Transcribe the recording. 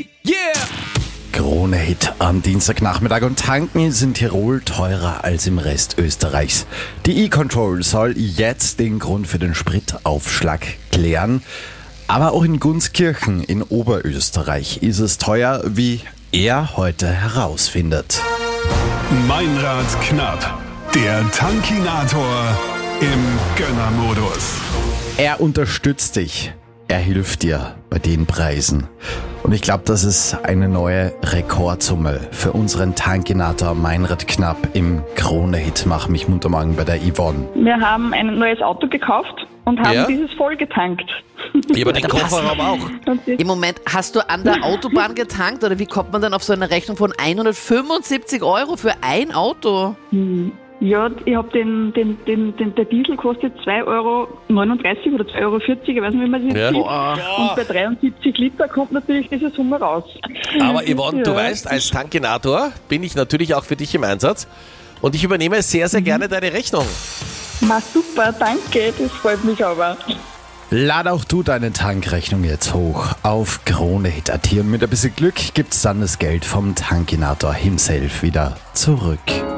Yeah! Krone-Hit am Dienstagnachmittag und tanken ist in Tirol teurer als im Rest Österreichs. Die E-Control soll jetzt den Grund für den Spritaufschlag klären. Aber auch in Gunskirchen in Oberösterreich ist es teuer, wie er heute herausfindet. Meinrad knapp, der Tankinator im Gönnermodus. Er unterstützt dich. Er hilft dir bei den Preisen. Und ich glaube, das ist eine neue Rekordsumme für unseren Tankinator Meinrad Knapp im Krone-Hit Mach mich munter morgen bei der Yvonne. Wir haben ein neues Auto gekauft und haben dieses voll getankt. Ja, aber den Kofferraum auch. Im Moment, hast du an der Autobahn getankt oder wie kommt man dann auf so eine Rechnung von 175 € für ein Auto? Ja, ich habe der Diesel kostet 2,39 € oder 2,40 €, ich weiß nicht, wie man das jetzt sieht. Und bei 73 Liter kommt natürlich diese Summe raus. Aber Yvonne, du weißt, als Tankinator bin ich natürlich auch für dich im Einsatz und ich übernehme sehr, sehr gerne deine Rechnung. Na super, danke, das freut mich aber. Lad auch du deine Tankrechnung jetzt hoch auf Krone-Hit.at und mit ein bisschen Glück gibt's dann das Geld vom Tankinator himself wieder zurück.